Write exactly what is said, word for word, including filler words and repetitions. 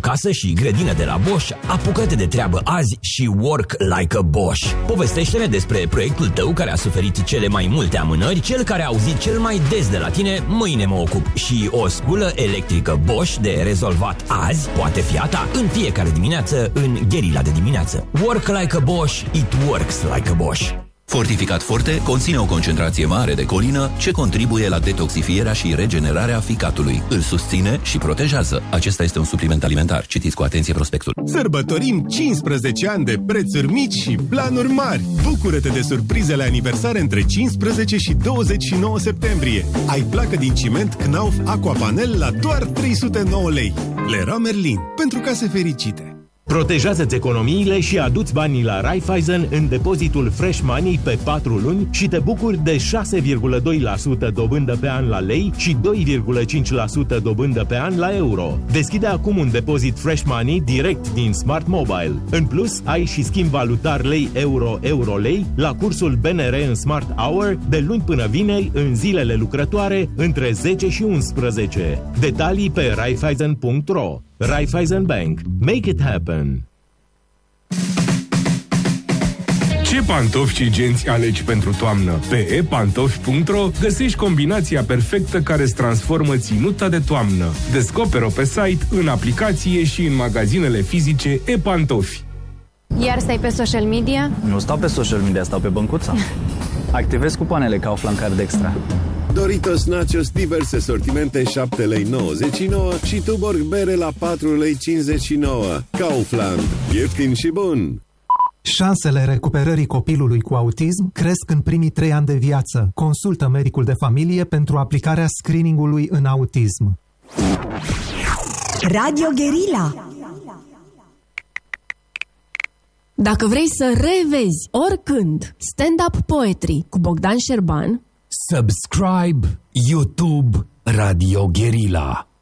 casă și grădină de la Bosch, apucă-te de treabă azi și work like a Bosch. Povestește-ne despre proiectul tău care a suferit cele mai multe amânări, cel care a auzit cel mai des de la tine, mâine mă ocup, și o sculă electrică Bosch de rezolvat azi poate fi a ta, în fiecare dimineață în Gherila de dimineață. Work like a Bosch, it works like a Bosch. Fortificat Forte conține o concentrație mare de colină ce contribuie la detoxifierea și regenerarea ficatului. Îl susține și protejează. Acesta este un supliment alimentar. Citiți cu atenție prospectul. Sărbătorim cincisprezece ani de prețuri mici și planuri mari. Bucură-te de surprizele aniversare între cincisprezece și douăzeci și nouă septembrie. Ai placă din ciment Knauf Aquapanel la doar trei sute nouă lei. Leroy Merlin. Pentru case fericite. Protejează-ți economiile și adu-ți banii la Raiffeisen în depozitul Fresh Money pe patru luni și te bucuri de șase virgulă doi la sută dobândă pe an la lei și doi virgulă cinci la sută dobândă pe an la euro. Deschide acum un depozit Fresh Money direct din Smart Mobile. În plus, ai și schimb valutar lei-euro-euro-lei la cursul B N R în Smart Hour de luni până vineri în zilele lucrătoare între zece și unsprezece. Detalii pe raiffeisen punct ro. Raiffeisen Bank. Make it happen. Ce pantofi și genți alegi pentru toamnă? Pe e pantofi punct ro găsești combinația perfectă care îți transformă ținuta de toamnă. Descoperă-o pe site, în aplicație și în magazinele fizice e-pantofi. Iar stai pe social media? Nu stau pe social media, stau pe băncuța. Activez cupoanele Kaufland Card Extra. Doritos Nachos, diverse sortimente, șapte lei nouăzeci și nouă și Tuborg bere la patru lei cincizeci și nouă. Kaufland, ieftin și bun! Șansele recuperării copilului cu autism cresc în primii trei ani de viață. Consultă medicul de familie pentru aplicarea screeningului în autism. Radio Guerilla. Dacă vrei să revezi oricând stand-up poetry cu Bogdan Șerban, subscribe YouTube Radio Guerilla.